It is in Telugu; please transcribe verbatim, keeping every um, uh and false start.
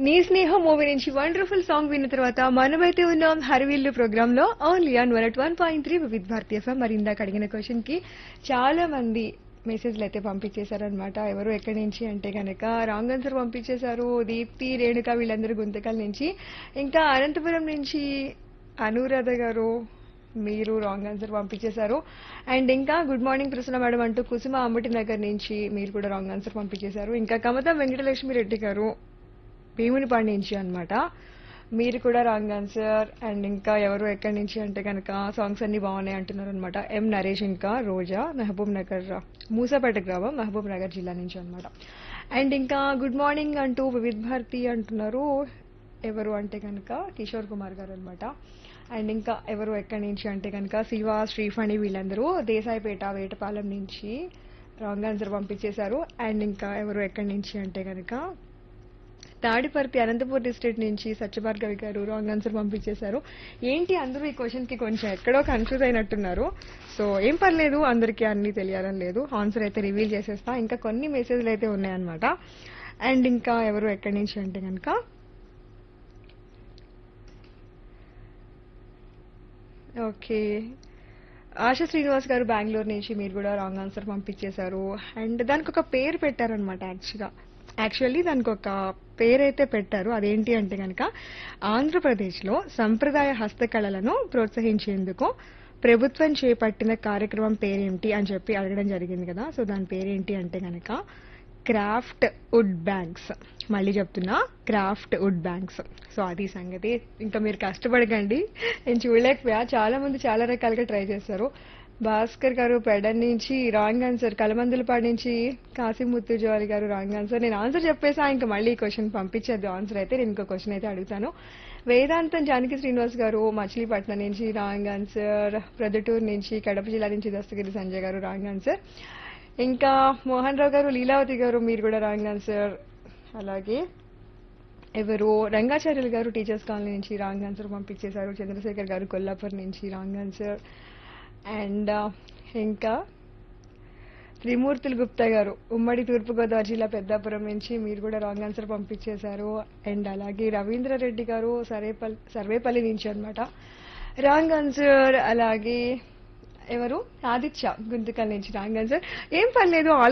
నీ స్నేహం మూవీ నుంచి వండర్ఫుల్ సాంగ్ విన్న తర్వాత మనమైతే ఉన్నాం హరివిల్లు ప్రోగ్రామ్ లో only on one at one point three with Bharatiya FM. మరి ఇందాక అడిగిన క్వశ్చన్ కి చాలా మంది మెసేజ్లు అయితే పంపించేశారనమాట. ఎవరు ఎక్కడి నుంచి అంటే కనుక రాంగ్ ఆన్సర్ పంపించేశారు. దీప్తి, రేణుక వీళ్ళందరూ గుంతకల్ నుంచి. ఇంకా అనంతపురం నుంచి అనురాధ గారు మీరు రాంగ్ ఆన్సర్ పంపించేశారు. అండ్ ఇంకా గుడ్ మార్నింగ్ ప్రసన్న మేడం అంటూ కుసుమ అమ్మటి నగర్ నుంచి మీరు కూడా రాంగ్ ఆన్సర్ పంపించేశారు. ఇంకా కమతం వెంకటలక్ష్మి రెడ్డి గారు భీమునిపాడు నుంచి అన్నమాట, మీరు కూడా రాంగ్ ఆన్సర్. అండ్ ఇంకా ఎవరు ఎక్కడి నుంచి అంటే కనుక సాంగ్స్ అన్ని బాగున్నాయి అంటున్నారు అనమాట. ఎం నరేష్ ఇంకా రోజా మహబూబ్ నగర్ మూసాపేట గ్రామం మహబూబ్ నగర్ జిల్లా నుంచి అనమాట. అండ్ ఇంకా గుడ్ మార్నింగ్ అంటూ వివిధ్ భారతి అంటున్నారు. ఎవరు అంటే కనుక కిషోర్ కుమార్ గారు అనమాట. అండ్ ఇంకా ఎవరు ఎక్కడి నుంచి అంటే కనుక శివ, శ్రీఫణి వీళ్ళందరూ దేశాయిపేట వేటపాలెం నుంచి రాంగ్ ఆన్సర్ పంపించేశారు. అండ్ ఇంకా ఎవరు ఎక్కడి నుంచి అంటే కనుక తాడిపర్తి అనంతపూర్ డిస్ట్రిక్ట్ నుంచి సత్యభార్గవి గారు రాంగ్ ఆన్సర్ పంపించేశారు. ఏంటి అందరూ ఈ క్వశ్చన్ కి కొంచెం ఎక్కడో కన్ఫ్యూజ్ అయినట్టున్నారు. సో ఏం పర్లేదు, అందరికీ అన్ని తెలియాలని లేదు. ఆన్సర్ అయితే రివీల్ చేసేస్తా. ఇంకా కొన్ని మెసేజ్లు అయితే ఉన్నాయన్నమాట. అండ్ ఇంకా ఎవరు ఎక్కడి నుంచి అంటే కనుక ఓకే ఆశా శ్రీనివాస్ గారు బెంగళూరు నుంచి మీరు కూడా రాంగ్ ఆన్సర్ పంపించేశారు. అండ్ దానికి ఒక పేరు పెట్టారనమాట. యాక్చువల్గా యాక్చువల్లీ దానికి ఒక పేరైతే పెట్టారు. అదేంటి అంటే కనుక ఆంధ్రప్రదేశ్లో సంప్రదాయ హస్తకళలను ప్రోత్సహించేందుకు ప్రభుత్వం చేపట్టిన కార్యక్రమం పేరేంటి అని చెప్పి అడగడం జరిగింది కదా. సో దాని పేరేంటి అంటే కనుక క్రాఫ్ట్ వుడ్ బ్యాంక్స్. మళ్ళీ చెప్తున్నా, క్రాఫ్ట్ వుడ్ బ్యాంక్స్. సో అది సంగతి. ఇంకా మీరు కష్టపడకండి, నేను చూడలేకపోయా. చాలా మంది చాలా రకాలుగా ట్రై చేస్తారు. భాస్కర్ గారు పెడన్ నుంచి రాంగ్ ఆన్సర్. కలమందులపాడు నుంచి కాసిం ముత్తుజవాలి గారు రాంగ్ ఆన్సర్. నేను ఆన్సర్ చెప్పేసా, ఇంకా మళ్ళీ క్వశ్చన్ పంపించేద్దు ఆన్సర్ అయితే. నేను ఇంకో క్వశ్చన్ అయితే అడుగుతాను. వేదాంతం జానకి శ్రీనివాస్ గారు మచిలీపట్నం నుంచి రాంగ్ ఆన్సర్. ప్రొద్దుటూరు నుంచి కడప జిల్లా నుంచి దస్తగిరి సంజయ్ గారు రాంగ్ ఆన్సర్. ఇంకా మోహన్ రావు గారు, లీలావతి గారు మీరు కూడా రాంగ్ ఆన్సర్. అలాగే ఎవరు రంగాచార్యులు గారు టీచర్స్ కాలనీ నుంచి రాంగ్ ఆన్సర్ పంపించేశారు. చంద్రశేఖర్ గారు కొల్లాపూర్ నుంచి రాంగ్ ఆన్సర్. అండ్ ఇంకా త్రిమూర్తులు గుప్తా గారు ఉమ్మడి తూర్పుగోదావరి జిల్లా పెద్దాపురం నుంచి మీరు కూడా రాంగ్ ఆన్సర్ పంపించేశారు. అండ్ అలాగే రవీంద్ర రెడ్డి గారు సర్వేపల్లి సర్వేపల్లి నుంచి అనమాట రాంగ్ ఆన్సర్. అలాగే ఎవరు ఆదిత్య గుంతకల్ నుంచి రాంగ్ ఆన్సర్. ఏం పర్లేదు,